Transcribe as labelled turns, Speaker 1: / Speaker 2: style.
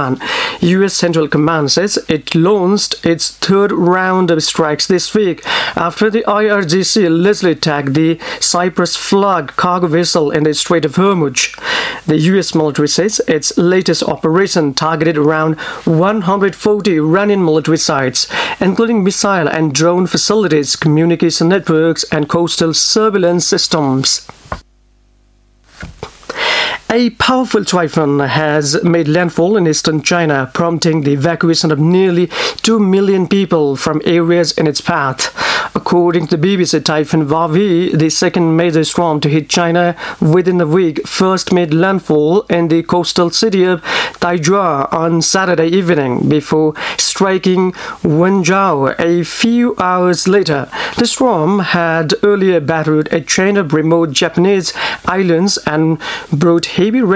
Speaker 1: Taiwan. U.S. Central Command says it launched its third round of strikes this week after the IRGC allegedly attacked the Cyprus flag cargo vessel in the Strait of Hormuz. The U.S. military says its latest operation targeted around 140 Iranian military sites, including missile and drone facilities, communication networks, and coastal surveillance systems. A powerful typhoon has made landfall in eastern China, prompting the evacuation of nearly 2 million people from areas in its path. According to the BBC, Typhoon Vavi, the second major storm to hit China within a week, first made landfall in the coastal city of Taizhou on Saturday evening before striking Wenzhou a few hours later. The storm had earlier battered a chain of remote Japanese islands and brought heavy rain